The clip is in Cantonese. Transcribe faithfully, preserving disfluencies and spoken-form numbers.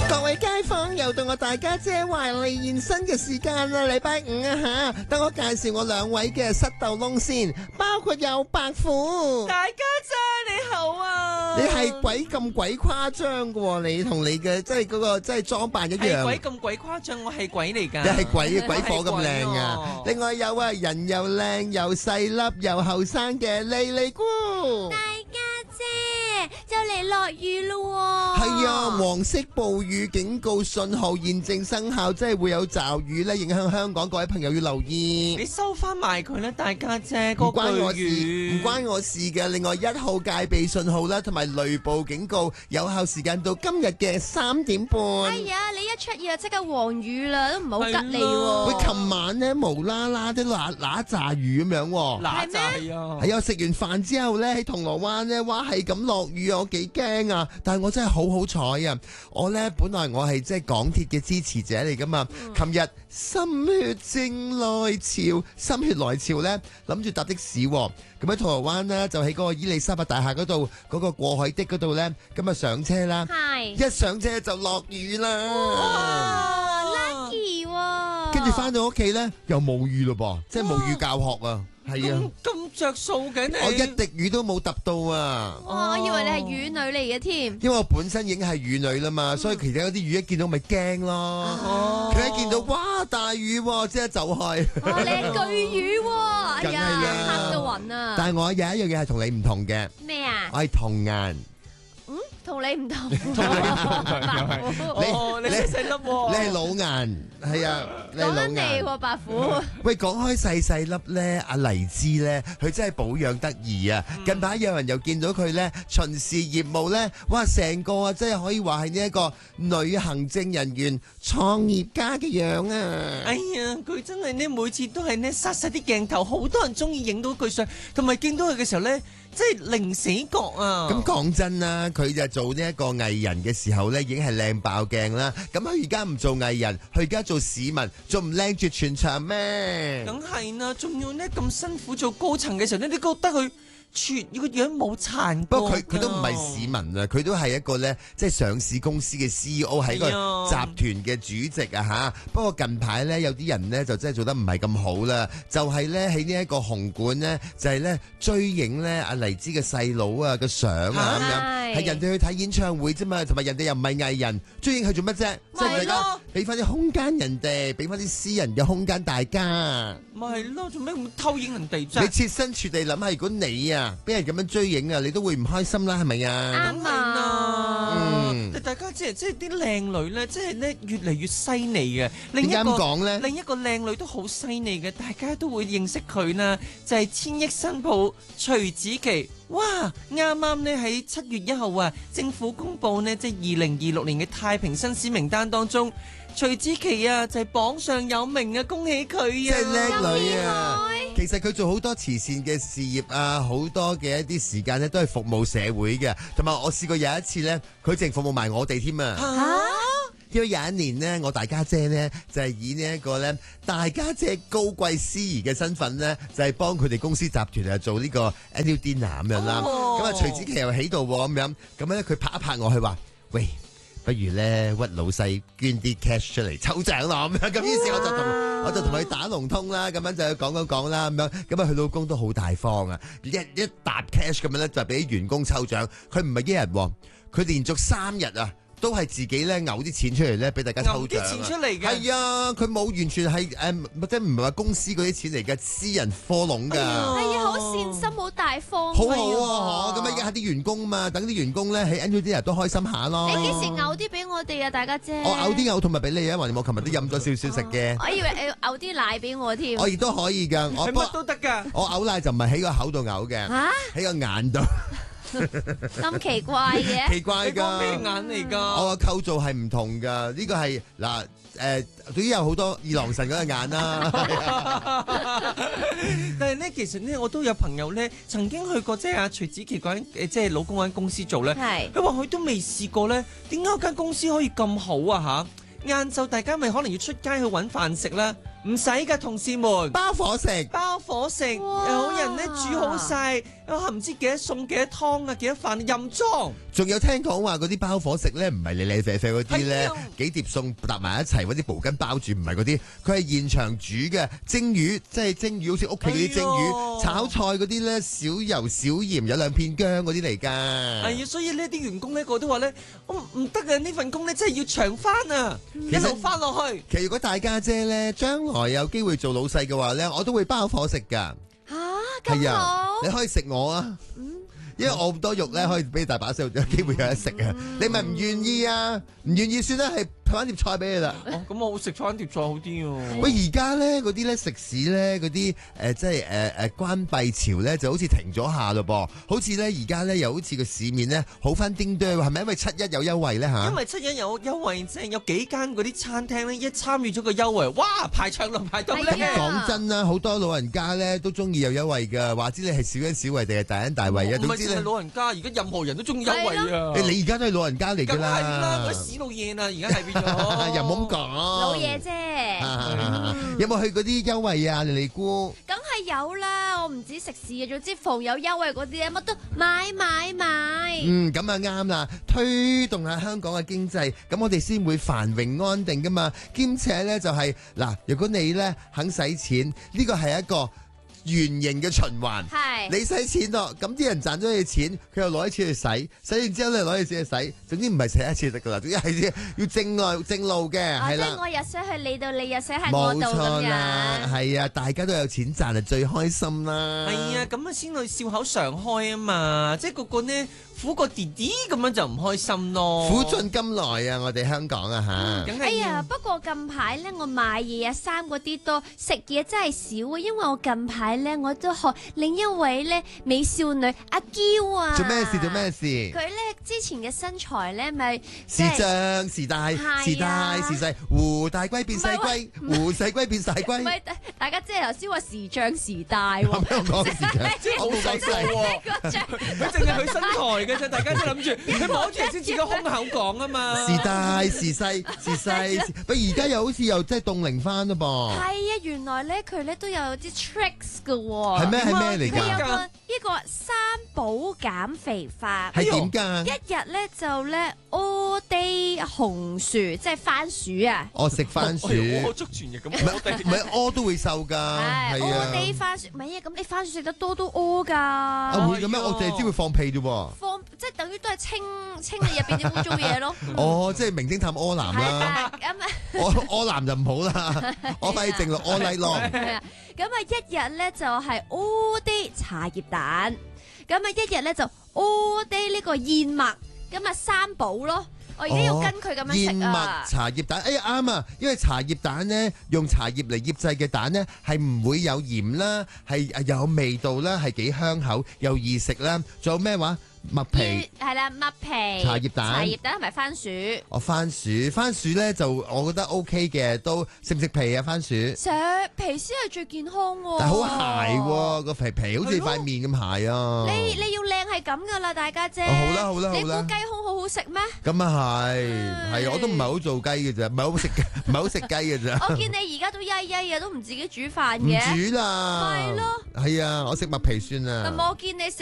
各位街坊，又到我大家姐懷麗現身嘅時間啦！禮拜五啊吓，等我介紹我兩位嘅塞豆窿先，包括有白虎。 大家姐你好啊！ 你係鬼咁鬼誇張嘅喎，你同你嘅即係嗰個即係裝扮一樣。 係鬼咁鬼誇張，我係鬼嚟㗎。 你係鬼啊，鬼火咁靚係鬼啊！ 喎另外有啊，人又靚又細粒又後生嘅莉莉姑。 大家姐就嚟落雨咯喎！ 係啊，黃色暴雨警告信號現正生效，即係會有驟雨咧，影響香港，各位朋友要留意。 你收翻埋佢啦，大家姐嗰唔關我事， 句唔關我事嘅。另外一號戒備信號啦，同埋雷暴警告有效時間到今日嘅三點半。 哎呀，你一出嘢就即刻黃雨啦，都唔係好吉利喎。 喂，琴晚咧無啦啦啲嗱嗱炸雨咁樣喎。 嗱就係啊， 係啊！食完飯之後咧，喺銅鑼灣咧，哇係咁落雨啊！我幾驚啊！但係我真係好好彩啊！我咧本來我係即係港鐵嘅支持者嚟噶嘛。琴日心血正來潮，心血來潮咧，諗住搭的士喎。咁喺銅鑼灣呢，就喺嗰個伊利沙伯大廈嗰度嗰個過海的嗰度咧，咁啊上車啦。 係一上車就落雨啦。 哇，lucky 喎！ 跟住翻到屋企咧，又冇雨咯噃，即係冇雨教學啊！係啊！ 咁咁着數嘅你， 我一滴雨都冇揼到啊！ 哇，我以為你係雨女嚟嘅添。 因為我本身已經係雨女啦嘛，所以其他嗰啲雨一見到咪驚咯。佢一見到哇大雨喎，即刻走開。 哇，你係巨雨喎！哎梗係呀， 啦嚇到暈啊！ 但係我有一樣嘢係同你唔同嘅， 咩啊？ 我係童顏。 嗯，同你唔同。 哦，你細細粒喎， 你係老顏，係啊，你係老講緊你顏。 喎，白虎。 喂，講開細細粒咧，阿黎姿咧，佢真係保養得宜啊！近排有人又見到佢咧巡視業務咧，哇，成個啊，真係可以話係呢一個女行政人員、創業家嘅樣啊！ 哎呀，佢真係呢，每次都係呢，殺晒啲鏡頭，好多人中意影到佢相，同埋見到佢嘅時候呢，即係零死角啊！ 咁講真啦，佢就做呢一個藝人嘅時候呢，已經係靚爆鏡啦。咁佢而家唔做藝人，佢而家做市民，仲唔靚絕全場咩？ 梗係啦，仲要呢咁辛苦做高層嘅時候呢，你覺得佢全個樣冇殘過？ 不過佢佢都唔係市民啊，佢都係一個呢，即係上市公司嘅 C E O，係一個集團嘅主席啊吓。不過近排呢，有啲人呢就真係做得唔係咁好啦，就係呢喺呢一個紅館呢，就係呢追影呢阿黎姿嘅細佬啊嘅相啊咁樣，係人哋去睇演唱會啫嘛，同埋人哋又唔係藝人，追影佢做乜啫？即係大家俾翻啲空間人哋，俾翻啲私人嘅空間大家。 咪係咯，做咩咁偷影人哋啫？ 你設身處地諗下，如果你啊俾人咁樣追影啊，你都會唔開心啦，係咪啊？ 啱梗係啦， 嗯大家即係即係啲靚女咧，即係咧越嚟越犀利嘅。另一點解個咁講咧？ 另一個靚女都好犀利嘅，大家都會認識佢啦，就係千億新抱徐子淇。哇！啱啱呢喺七月一號啊，政府公布呢，即係二零二六年嘅太平紳士名單當中，徐子淇啊就係榜上有名啊，恭喜佢啊！ 真係叻女啊！ 咁厲害其實佢做好多慈善嘅事業啊，好多嘅一啲時間咧都係服務社會嘅，同埋我試過有一次咧，佢淨服務埋我哋添啊！ 嚇！ 因為有一年呢，我大家姐呢，就係以呢一個咧大家姐高貴司儀嘅身份呢，就係幫佢哋公司集團啊做呢個 annual dinner 咁樣啦。咁啊，徐子淇又喺度喎，咁樣咁咧，佢拍一拍我，佢話：喂，不如咧屈老細捐啲 cash 出嚟抽獎咯咁樣。咁於是我就同我就同佢打龍通啦，咁樣就講講講啦，咁樣咁啊，佢老公都好大方啊，一一沓 cash 咁樣咧就俾員工抽獎。佢唔係一人喎，佢連續三日啊。都係自己咧嘔啲錢出嚟咧，俾大家抽獎。 嘔啲錢出嚟嘅。 係啊，佢冇完全係誒，即係唔係話公司嗰啲錢嚟嘅，私人科籠㗎。 係啊，好善心，好大方。 好好啊，咁啊，而家啲員工嘛，等啲員工咧喺 Annual Dinner都開心下咯。 你幾時嘔啲俾我哋啊，大家姐？ 我嘔啲嘔同埋俾你啊，還是我琴日都飲咗少少食嘅。 我以為你嘔啲奶俾我添。 我亦都可以㗎，我係乜都得㗎。 我嘔奶就唔係喺個口度嘔嘅， 嚇喺個眼度。 咁奇怪嘅？ 奇怪㗎。 咩眼嚟㗎？ 我個構造係唔同㗎，呢個係嗱誒，總之有好多二郎神嗰個眼啦。 但係咧，其實咧，我都有朋友咧，曾經去過即係阿徐子淇嗰間誒，即係老公嗰間公司做咧。 係。 佢話佢都未試過咧，點解間公司可以咁好啊？嚇！晏晝大家咪可能要出街去揾飯食啦， 唔使㗎，同事們。 包伙食。 包伙食， 哇有人咧煮好晒，啊唔知幾多餸、幾多湯啊、幾多飯任裝。 仲有聽講話嗰啲包伙食咧，唔係你你啡啡嗰啲咧係啊， 幾碟餸搭埋一齊，揾啲毛巾包住，唔係嗰啲，佢係現場煮嘅蒸魚，即係蒸魚，好似屋企嗰啲蒸魚、 哎呦炒菜嗰啲咧，少油少鹽，有兩片薑嗰啲嚟㗎。 係啊，所以呢啲員工咧，個都話咧，我唔得啊！呢份工咧真係要長翻啊，一實路翻落去。 其實如果大家姐咧將來有機會做老細嘅話咧，我都會包伙食㗎。 吓咁係啊好， 你可以食我啊，因為我咁多肉咧，可以俾你大把細路有機會有得食啊。你咪唔願意啊？唔願意算啦，係派翻碟菜俾你啦。 哦，咁我食翻碟菜好啲喎。 喂，而家咧嗰啲咧食肆咧嗰啲誒，即係誒誒關閉潮咧，就好似停咗下咯噃。好似咧而家咧又好似個市面咧好翻丁多，係咪因為七一有優惠咧嚇？ 因為七一有優惠，即係有幾間嗰啲餐廳咧，一參與咗個優惠，哇排長龍排到係咧。 啊講真啦，好多老人家咧都中意有優惠㗎，話知你係小恩小惠定係大恩大惠啊？ 唔係淨係總之咧， 老人家，而家任何人都中意優惠啊！ 誒你而家都係老人家嚟㗎梗係啦， 啦嗰啲，屎老嘢啊，而家係變咗。 又冇咁講。 老嘢啫。 啊有冇去嗰啲優惠啊？你哋估？ 梗係有啦，我唔止食肆啊，總之逢有優惠嗰啲咧，乜都買買買。 嗯，咁啊啱啦，推動下香港嘅經濟，咁我哋先會繁榮安定噶嘛。兼且咧就係、嗱，如果你咧肯使錢，呢個係一個圓形嘅循環。 係。 你使錢咯，咁啲人賺咗你錢，佢又攞啲錢去使，使完之後咧攞啲錢去使，總之唔係使一次得噶啦，總之係要正路正路嘅， 啊， 係啦。 即係我又想去你度，你又想喺我冇度咁錯啦， 樣。 係啊，大家都有錢賺係最開心啦。 係啊，咁啊先去笑口常開啊嘛，即係個個呢苦過弟弟咁樣就唔開心咯。 苦盡甘來啊！我哋香港啊吓。 梗係要哎呀，不過近排咧，我買嘢啊、衫嗰啲多，食嘢真係少啊。因為我近排咧，我都學另一位咧美少女阿嬌啊。 做咩事？做咩事？ 佢咧之前嘅身材咧，咪時即係漲時大，時大時細，胡大龜變細龜，胡細龜變大唔龜。 係大大家即係頭先話時漲時大咁喎。 樣講時漲， 好我冇講細個細。 喎， 嗰張佢淨係佢身材嘅啫，大家都諗住佢摸住嚟先自己胸口講啊嘛。 時大時細時細，不過而家又好似又即係凍齡翻咯噃。 係啊，原來咧佢咧都有啲 tricks 嘅喎。 係咩？係咩嚟佢有㗎？ 個呢個三寶減肥法。 係點㗎？ 一日咧就咧 all day 紅薯，即係番薯啊。 我食番薯， 哎呀我唔捉全日咁， 係唔係屙都會瘦㗎， 係係 all day 啊。 番薯，唔係啊，咁你番薯食得多都屙㗎。 啊會嘅咩？ 哎呀我淨係知會放屁啫喎。 放即係等於都係清清你入邊啲污糟嘢咯。 哦，即係名偵探柯南係啦， 啊，咁啊。 柯柯南就唔好啦，我反而淨落柯麗咯。 係啊，咁啊一日咧就係 all day 茶葉蛋，咁啊一日咧就 all day 呢個燕麥，咁啊三寶咯。我而家要跟佢咁樣燕麥食啊。 茶葉蛋，哎呀啱啊，因為茶葉蛋咧用茶葉嚟醃製嘅蛋咧係唔會有鹽啦，係有味道啦，係幾香口又易食啦，仲有咩話？麥皮。 係啦，麥皮、 茶葉蛋茶葉蛋同埋番薯。 我番薯，番薯咧就我覺得 O K 嘅，都食唔食皮啊番薯？ 食皮先係最健康喎。 但係好鞋喎，個皮皮好似塊面咁鞋啊！ 你你要靚係咁噶啦，大家姐。 哦好啦好啦你好啦估雞胸好好食咩？ 咁啊係， 唉係我都唔係好做雞嘅咋，唔係好食雞，唔係好食雞嘅咋。 我見你而家都曳曳啊，都唔自己煮飯唔嘅。 煮啦， 係咯， 係啊，我食麥皮算咁啦。 我見你食